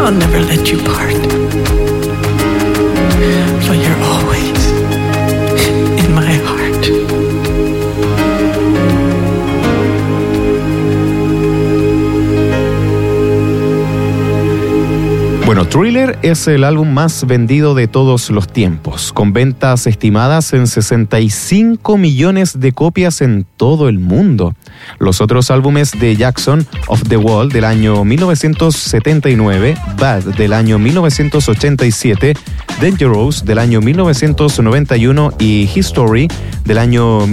I'll never let you part. For you're always in my heart. Bueno, Thriller es el álbum más vendido de todos los tiempos, con ventas estimadas en 65 millones de copias en todo el mundo. Los otros álbumes de Jackson, Off the Wall del año 1979, Bad del año 1987, Dangerous del año 1991 y History del año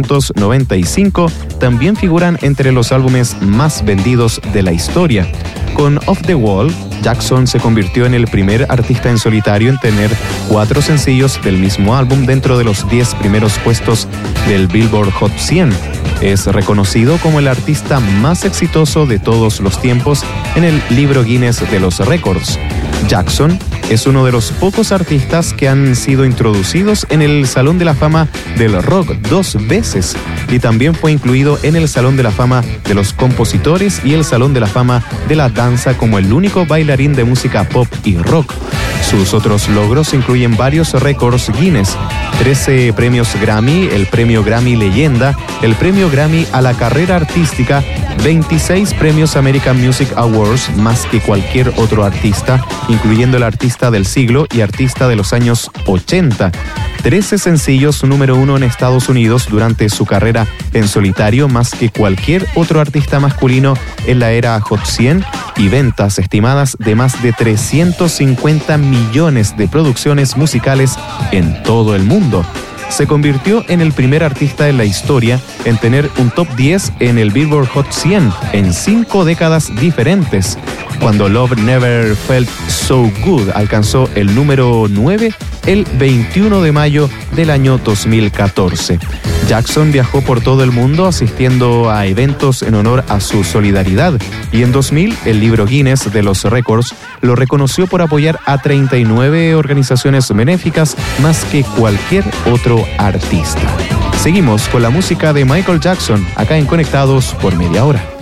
1995 también figuran entre los álbumes más vendidos de la historia. Con Off the Wall, Jackson se convirtió en el primer artista en solitario en tener 4 sencillos del mismo álbum dentro de los 10 primeros puestos del Billboard Hot 100. Es reconocido como el artista más exitoso de todos los tiempos en el libro Guinness de los récords. Jackson es uno de los pocos artistas que han sido introducidos en el Salón de la Fama del Rock 2 veces y también fue incluido en el Salón de la Fama de los Compositores y el Salón de la Fama de la Danza como el único bailarín de música pop y rock. Sus otros logros incluyen varios récords Guinness, 13 premios Grammy, el premio Grammy Leyenda, el premio Grammy a la carrera artística, 26 premios American Music Awards, más que cualquier otro artista, incluyendo el artista del siglo y artista de los años 80. 13 sencillos número 1 en Estados Unidos durante su carrera en solitario, más que cualquier otro artista masculino en la era Hot 100, y ventas estimadas de más de 350 millones de producciones musicales en todo el mundo. Se convirtió en el primer artista en la historia en tener un top 10 en el Billboard Hot 100 en 5 décadas diferentes. Cuando Love Never Felt So Good alcanzó el número 9 el 21 de mayo del año 2014. Jackson viajó por todo el mundo asistiendo a eventos en honor a su solidaridad y en 2000 el libro Guinness de los récords lo reconoció por apoyar a 39 organizaciones benéficas más que cualquier otro artista. Seguimos con la música de Michael Jackson acá en Conectados por Media Hora.